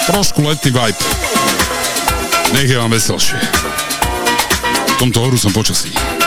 Trošku letný vibe. Nech je vám veselšie. V tomto horúcom počasí.